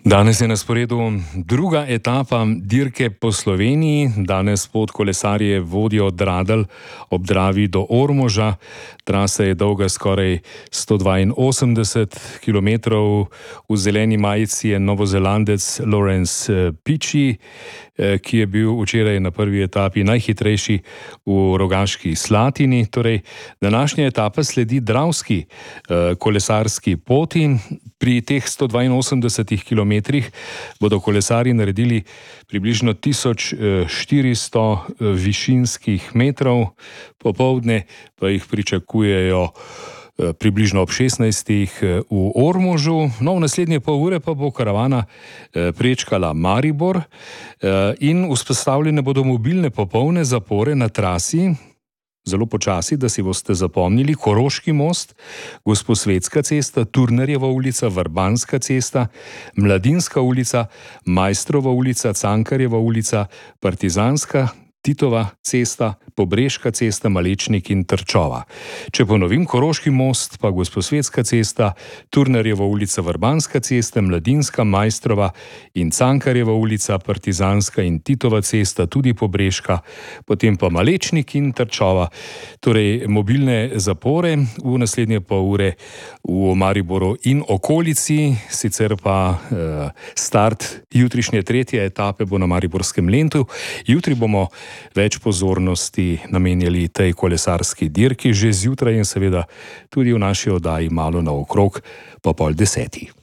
Danes je na sporedu druga etapa dirke po Sloveniji. Danes pot kolesarje vodijo od Radelj ob Dravi do Ormoža. Trasa je dolga skoraj 182 km. V zeleni majici je Novozelandec Laurence Pichi, ki je bil včeraj na prvi etapi najhitrejši v Rogaški Slatini. Torej, današnja etapa sledi dravski kolesarski poti. Pri teh 182 km bodo kolesarji naredili približno 1400 višinskih metrov, popoldne pa jih pričakujejo približno ob 16. v Ormožu. No, v naslednje pol ure pa bo karavana prečkala Maribor in vzpostavljene bodo mobilne popolne zapore na trasi. Zelo počasi, da si boste zapomnili: Koroški most, Gosposvetska cesta, Turnerjeva ulica, Vrbanska cesta, Mladinska ulica, Maistrova ulica, Cankarjeva ulica, Partizanska, Titova cesta, Pobreška cesta, Malečnik in Trčova. Če ponovim: Koroški most, pa Gosposvetska cesta, Turnerjeva ulica, Vrbanska cesta, Mladinska, Maistrova in Cankarjeva ulica, Partizanska in Titova cesta, tudi Pobreška, potem pa Malečnik in Trčova. Torej, mobilne zapore v naslednje pol ure v Mariboru in okolici. Sicer pa start jutrišnje tretje etape bo na Mariborskem Lentu. Jutri bomo več pozornosti namenjali tej kolesarski dirki že zjutraj in seveda tudi v naši oddaji malo naokrog po 9:30.